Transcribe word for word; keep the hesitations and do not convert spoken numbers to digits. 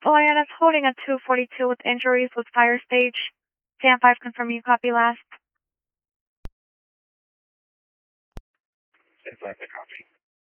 Lioness holding a two forty-two with injuries with fire stage. Stand five, confirm you copy last. Stand five, I copy.